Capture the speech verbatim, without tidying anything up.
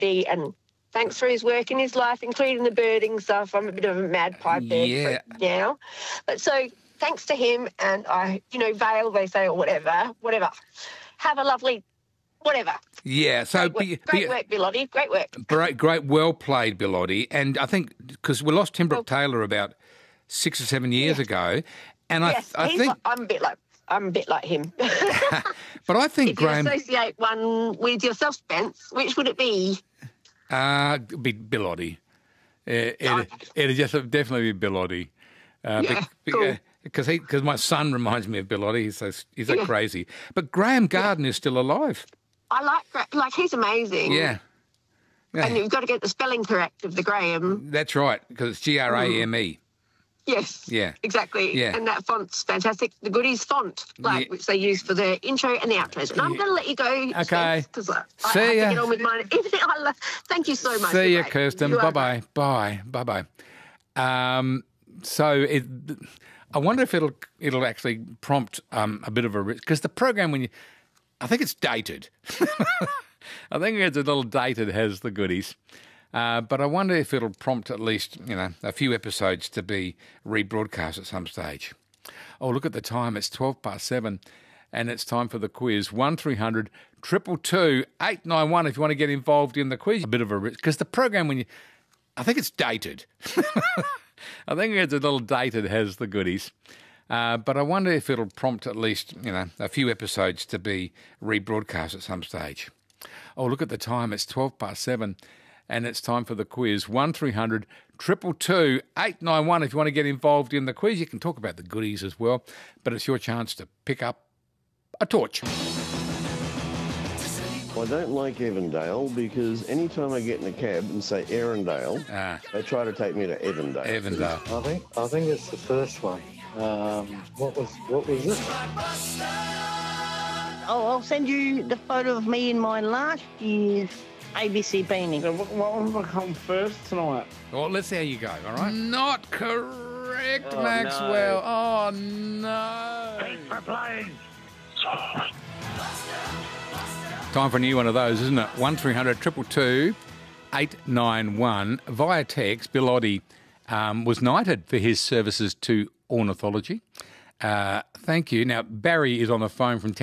be. And thanks for his work in his life, including the birding stuff. I'm a bit of a magpie bird Yeah. freak now. But so thanks to him and I, you know, Vale, they say, or whatever, whatever. Have a lovely whatever. Yeah, so... Great work, be, great be, work Billotti, great work. Great, great, well played, Billotti. And I think, because we lost Tim Brooke Taylor about six or seven years Yeah. ago, and Yes, I, I he's think... like, I'm a bit like... I'm a bit like him. But I think if Graham... you associate one with yourself, Spence, which would it be? Uh, be Billotti. Uh, it'd, it'd just definitely be Billotti. Uh, Yeah, be, cool. Because he, because my son reminds me of Billotti. He's so, he's so Yeah. crazy. But Graham Garden is still alive. I like... Gra- Like, he's amazing. Yeah. Yeah. And you've got to get the spelling correct of the Graham. That's right, because it's G R A M E. Yes. Yeah. Exactly. Yeah. And that font's fantastic. The Goodies font, like, Yeah. which they use for the intro and the outros. And I'm going to let you go, Okay. because I, I See have ya. to get on with mine. I lo- Thank you so much. See You're you, great. Kirsten. You are Bye-bye. Bye. Bye-bye. Um, so it, I wonder if it'll it'll actually prompt um, a bit of a... Because the program, when you... I think it's dated. I think it's a little dated, has the Goodies. Uh, but I wonder if it'll prompt at least, you know, a few episodes to be rebroadcast at some stage. Oh, look at the time. It's twelve past seven, and it's time for the quiz. one three hundred two two two eight nine one if you want to get involved in the quiz. A bit of a... Because the program, when you... I think it's dated. I think it's a little dated, has the Goodies. Uh, but I wonder if it'll prompt at least, you know, a few episodes to be rebroadcast at some stage. Oh, look at the time. It's twelve past seven, and it's time for the quiz. one three hundred two two two eight nine one if you want to get involved in the quiz. You can talk about the Goodies as well, but it's your chance to pick up a torch. I don't like Evandale because any time I get in a cab and say Erindale, Ah. they try to take me to Evandale. Evandale. I think I think it's the first one. Um, what was what was it? Oh, I'll send you the photo of me in my last year's A B C beanie. What, what one will come first tonight? Well, let's see how you go, all right? Not correct, Oh, Maxwell. Oh, no. Thanks for playing. Time for a new one of those, isn't it? one three hundred two two two eight nine one. Via text, Bill Oddie um, was knighted for his services to ornithology. Uh, thank you. Now, Barry is on the phone from